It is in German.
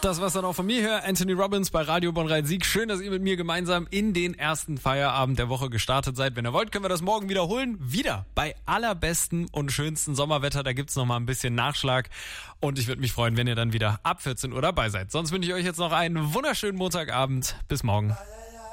Das war's dann auch von mir hier. Anthony Robbins bei Radio Bonn-Rhein-Sieg. Schön, dass ihr mit mir gemeinsam in den ersten Feierabend der Woche gestartet seid. Wenn ihr wollt, können wir das morgen wiederholen. Wieder bei allerbesten und schönsten Sommerwetter. Da gibt's noch mal ein bisschen Nachschlag. Und ich würde mich freuen, wenn ihr dann wieder ab 14 Uhr dabei seid. Sonst wünsche ich euch jetzt noch einen wunderschönen Montagabend. Bis morgen.